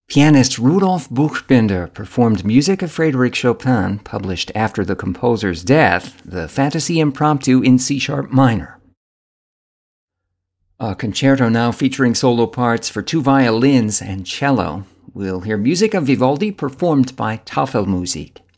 Pianist Rudolf Buchbinder performed music of Frédéric Chopin, published after the composer's death, the Fantasy Impromptu in C-sharp minor. A concerto now featuring solo parts for 2 violins and cello. We'll hear music of Vivaldi performed by Tafelmusik.